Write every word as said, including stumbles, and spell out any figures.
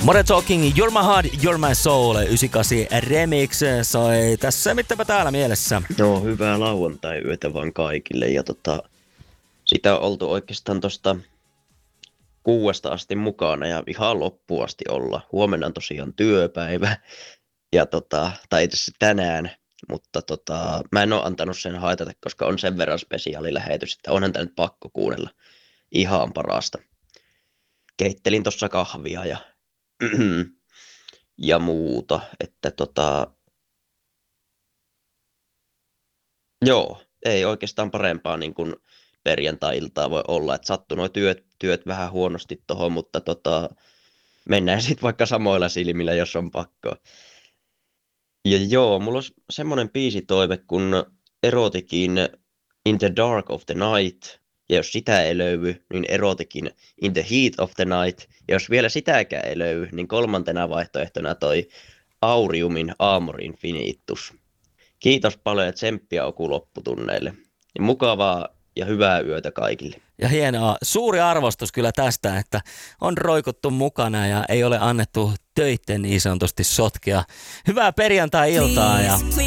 Modern Talking, You're My Heart, You're My Soul, yhdeksänkymmentäkahdeksan remix soi tässä. Mitäpä täällä mielessä? No, hyvää lauantai-yötä vaan kaikille. Ja tota, sitä on oltu oikeastaan tosta kuudesta asti mukana ja ihan loppuun asti olla. Huomenna on tosiaan työpäivä, ja tota, tai itse asiassa tänään, mutta tota, mä en ole antanut sen haitata, koska on sen verran spesiaalilähetys, että onhan tää nyt pakko kuunnella. Ihan parasta. Keittelin tossa kahvia ja, ja muuta, että tota, joo, ei oikeastaan parempaa niin kuin perjantai-iltaa voi olla, että sattuu nuo työt, työt vähän huonosti tohon, mutta tota, mennään sitten vaikka samoilla silmillä, jos on pakko. Ja joo, mulla on semmoinen biisitoive kuin Erotikin In the Dark of the Night, ja jos sitä ei löydy, niin Erotikin In the Heat of the Night, ja jos vielä sitäkään ei löydy, niin kolmantena vaihtoehtona toi Auriumin Amor Infinitus. Kiitos paljon ja tsemppiä Oku lopputunneille. Ja mukavaa ja hyvää yötä kaikille. Ja hienoa. Suuri arvostus kyllä tästä, että on roikuttu mukana ja ei ole annettu töitten niin sanotusti sotkea. Hyvää perjantai-iltaa ja